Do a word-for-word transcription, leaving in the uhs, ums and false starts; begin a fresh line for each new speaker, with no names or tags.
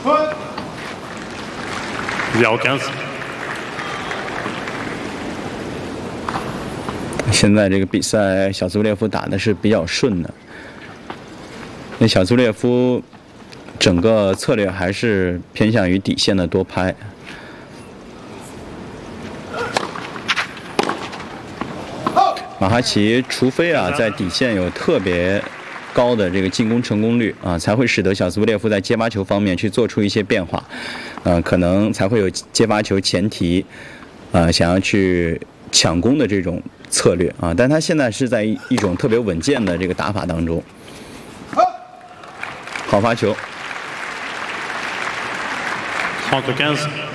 zéro quinze。
现在这个比赛，小苏列夫打的是比较顺的。那小苏列夫整个策略还是偏向于底线的多拍。马哈奇，除非啊在底线有特别高的这个进攻成功率啊，才会使得小苏列夫在接发球方面去做出一些变化，呃，可能才会有接发球前提，呃，想要去抢攻的这种策略啊。但他现在是在一种特别稳健的这个打法当中。好发球。
trente quinze。